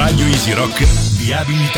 Radio Easy Rock Viabilità.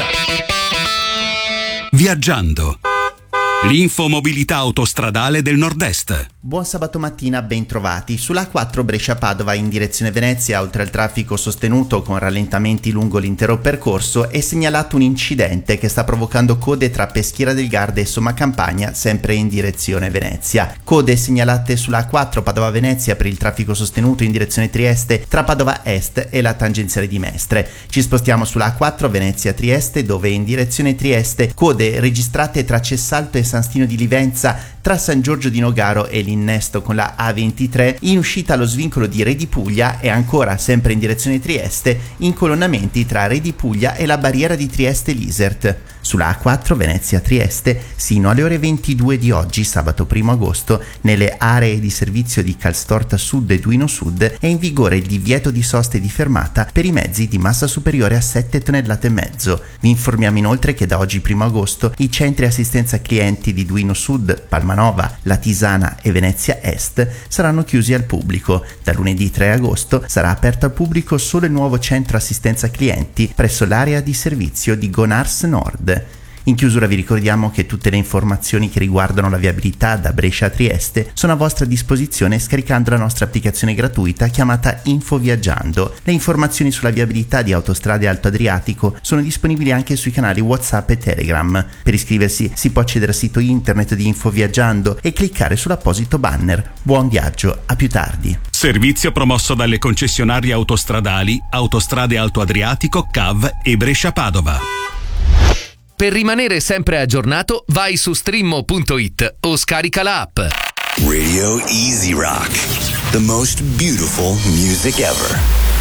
Viaggiando. L'infomobilità autostradale del Nord-Est. Buon sabato mattina, ben trovati. Sulla A4 Brescia-Padova in direzione Venezia, oltre al traffico sostenuto con rallentamenti lungo l'intero percorso, è segnalato un incidente che sta provocando code tra Peschiera del Garda e Sommacampagna, sempre in direzione Venezia. Code segnalate sulla A4 Padova-Venezia per il traffico sostenuto in direzione Trieste tra Padova Est e la tangenziale di Mestre. Ci spostiamo sulla A4 Venezia-Trieste, dove in direzione Trieste code registrate tra Cessalto e San Stino di Livenza, tra San Giorgio di Nogaro e l'innesto con la A23, in uscita allo svincolo di Redipuglia e ancora sempre in direzione Trieste, incolonnamenti tra Redipuglia e la barriera di Trieste-Lisert. Sulla A4 Venezia-Trieste, sino alle ore 22 di oggi, sabato 1 agosto, nelle aree di servizio di Calstorta Sud e Duino Sud è in vigore il divieto di sosta e di fermata per i mezzi di massa superiore a 7 tonnellate e mezzo. Vi informiamo inoltre che da oggi 1 agosto i centri assistenza clienti di Duino Sud, Palmanova, La Tisana e Venezia Est saranno chiusi al pubblico. Da lunedì 3 agosto sarà aperto al pubblico solo il nuovo centro assistenza clienti presso l'area di servizio di Gonars Nord. In chiusura vi ricordiamo che tutte le informazioni che riguardano la viabilità da Brescia a Trieste sono a vostra disposizione scaricando la nostra applicazione gratuita chiamata Info Viaggiando. Le informazioni sulla viabilità di Autostrade Alto Adriatico sono disponibili anche sui canali WhatsApp e Telegram. Per iscriversi si può accedere al sito internet di Info Viaggiando e cliccare sull'apposito banner. Buon viaggio, a più tardi. Servizio promosso dalle concessionarie autostradali Autostrade Alto Adriatico, CAV e Brescia-Padova. Per rimanere sempre aggiornato, vai su streammo.it o scarica l'app. Radio Easy Rock, the most beautiful music ever.